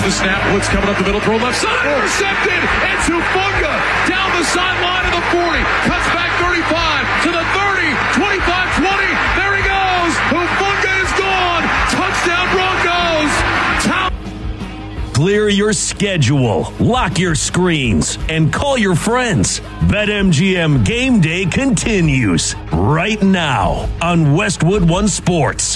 the snap. Blitz coming up the middle. Throw left side. Intercepted. It's Hufanga. Down the sideline of the 40. Cuts back 35 to the 30. 25, 20. There he goes. Hufanga is gone. Touchdown Broncos. Clear your schedule, lock your screens, and call your friends. BetMGM Game Day continues right now on Westwood One Sports.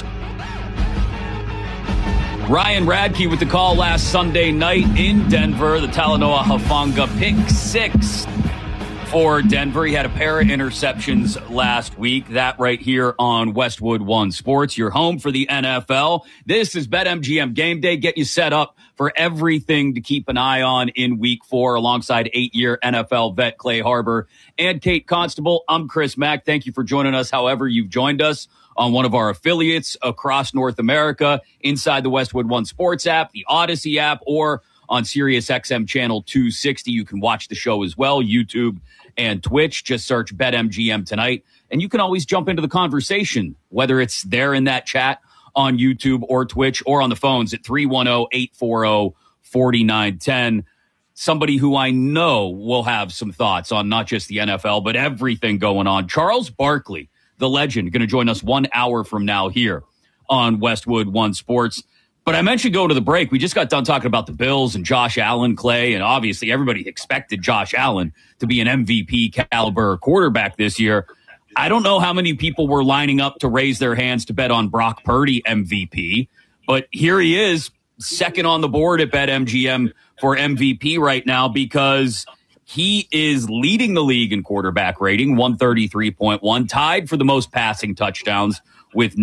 Ryan Radke with the call last Sunday night in Denver. The Talanoa Hufanga pick 6 for Denver. He had a pair of interceptions last week. That right here on Westwood One Sports, your home for the NFL. This is BetMGM Game Day. Get you set up for everything to keep an eye on in week 4 alongside 8-year NFL vet Clay Harbor and Kate Constable. I'm Chris Mack. Thank you for joining us however you've joined us on one of our affiliates across North America, inside the Westwood One Sports app, the Odyssey app, or on SiriusXM channel 260. You can watch the show as well, YouTube and Twitch. Just search BetMGM tonight. And you can always jump into the conversation, whether it's there in that chat on YouTube or Twitch or on the phones at 310-840-4910. Somebody who I know will have some thoughts on not just the NFL, but everything going on. Charles Barkley, the legend, going to join us 1 hour from now here on Westwood One Sports. But I mentioned going to the break. We just got done talking about the Bills and Josh Allen, Clay, and obviously everybody expected Josh Allen to be an MVP caliber quarterback this year. I don't know how many people were lining up to raise their hands to bet on Brock Purdy MVP, but here he is, second on the board at BetMGM for MVP right now because he is leading the league in quarterback rating, 133.1, tied for the most passing touchdowns with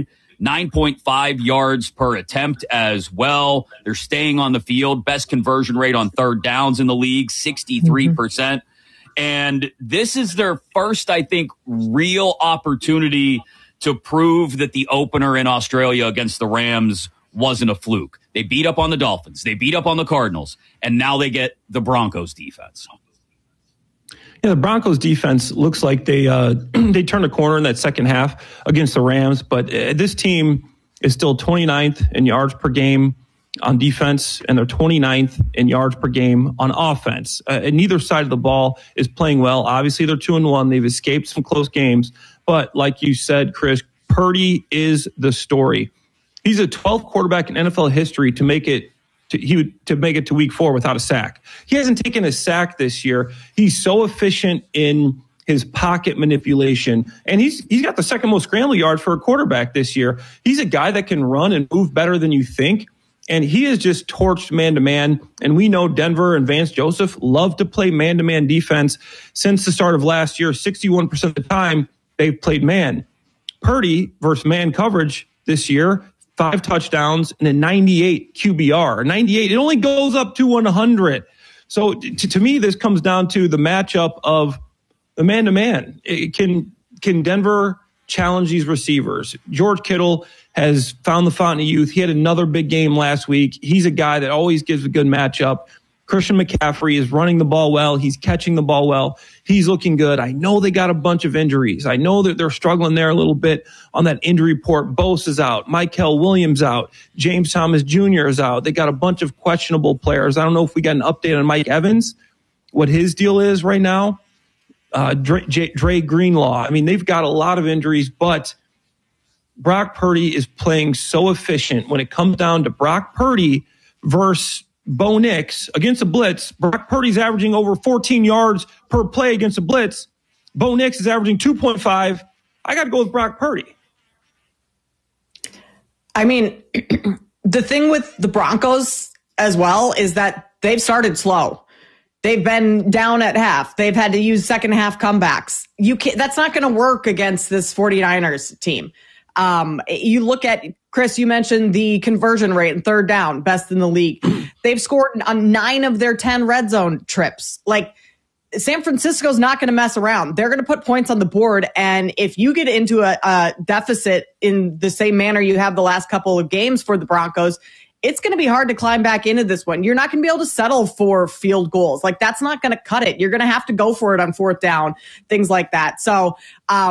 9.5 yards per attempt as well. They're staying on the field. Best conversion rate on third downs in the league, 63%. And this is their first, I think, real opportunity to prove that the opener in Australia against the Rams wasn't a fluke. They beat up on the Dolphins. They beat up on the Cardinals. And now they get the Broncos defense. Yeah, the Broncos defense looks like they turned a corner in that second half against the Rams. But this team is still 29th in yards per game on defense, and they're 29th in yards per game on offense. And neither side of the ball is playing well. Obviously, they're 2-1. They've escaped some close games. But like you said, Chris, Purdy is the story. He's a 12th quarterback in NFL history to make it to week 4 without a sack. He hasn't taken a sack this year. He's so efficient in his pocket manipulation, and he's got the second most scramble yards for a quarterback this year. He's a guy that can run and move better than you think. And he has just torched man-to-man. And we know Denver and Vance Joseph love to play man-to-man defense. Since the start of last year, 61% of the time, they've played man. Purdy versus man coverage this year, 5 touchdowns and a 98 QBR. 98, it only goes up to 100. So to me, this comes down to the matchup of the man-to-man. Can Denver challenge these receivers? George Kittle has found the fountain of youth. He had another big game last week. He's a guy that always gives a good matchup. Christian McCaffrey is running the ball well. He's catching the ball well. He's looking good. I know they got a bunch of injuries. I know that they're struggling there a little bit on that injury report. Bose is out. Michael Williams out. James Thomas Jr. is out. They got a bunch of questionable players. I don't know if we got an update on Mike Evans, what his deal is right now. Dre Greenlaw. I mean, they've got a lot of injuries, but Brock Purdy is playing so efficient when it comes down to Brock Purdy versus Bo Nix against the blitz. Brock Purdy's averaging over 14 yards per play against the blitz. Bo Nix is averaging 2.5. I got to go with Brock Purdy. I mean, the thing with the Broncos as well is that they've started slow. They've been down at half. They've had to use second half comebacks. That's not going to work against this 49ers team. You look at, Chris, you mentioned the conversion rate and third down, best in the league. They've scored on 9 of their 10 red zone trips. Like, San Francisco's not going to mess around. They're going to put points on the board. And if you get into a deficit in the same manner you have the last couple of games for the Broncos, it's going to be hard to climb back into this one. You're not going to be able to settle for field goals. Like, that's not going to cut it. You're going to have to go for it on fourth down, things like that. So,